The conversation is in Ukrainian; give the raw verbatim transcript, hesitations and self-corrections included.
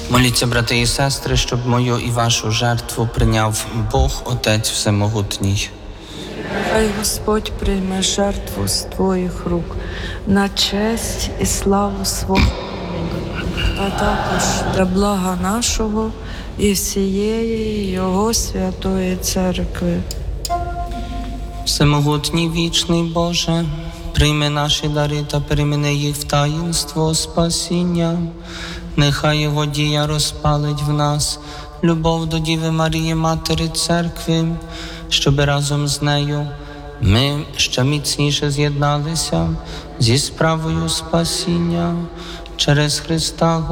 Моліться, брати і сестри, щоб мою і вашу жертву прийняв Бог, Отець Всемогутній. Хай Господь прийме жертву з твоїх рук на честь і славу свого імені, а також для блага нашого і всієї Його святої Церкви. Всемогутній вічний Боже, прийми наші дари та переміни їх в таїнство спасіння. Нехай Його дія розпалить в нас любов до Діви Марії, Матері Церкви, щоби разом з нею ми ще міцніше з'єдналися зі справою спасіння через Христа